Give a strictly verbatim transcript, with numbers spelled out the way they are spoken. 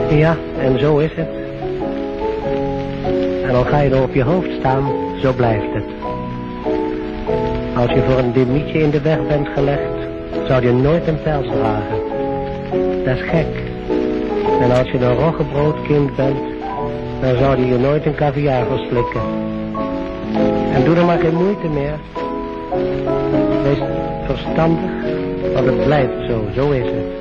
Ja, en zo is het. En al ga je er op je hoofd staan, zo blijft het. Als je voor een demietje in de weg bent gelegd, zou je nooit een pels dragen. Dat is gek. En als je een roggebroodkind bent, dan zou je je nooit een caviar verslikken. En doe er maar geen moeite meer. Wees verstandig, want het blijft zo, zo is het.